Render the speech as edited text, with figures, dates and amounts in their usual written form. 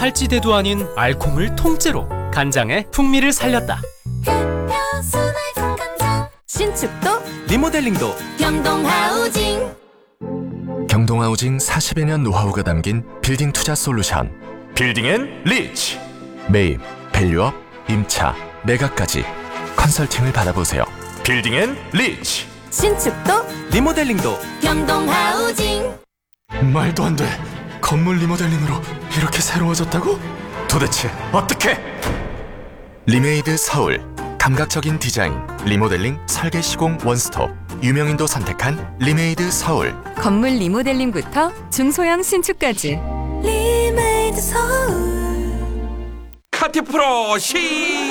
탈지대도 아닌 알콩을 통째로 간장에 풍미를 살렸다. 신축도 리모델링도 경동하우징. 경동하우징 40여 년 노하우가 담긴 빌딩 투자 솔루션 빌딩앤리치. 매입, 밸류업, 임차, 매각까지 컨설팅을 받아보세요. 빌딩앤리치. 신축도 리모델링도 경동하우징. 말도 안 돼. 건물 리모델링으로 이렇게 새로워졌다고? 도대체 어떻게? 리메이드 서울 감각적인 디자인, 리모델링, 설계 시공 원스톱 유명인도 선택한 리메이드 서울. 건물 리모델링부터 중소형 신축까지. 리메이드 서울. 카티프로 시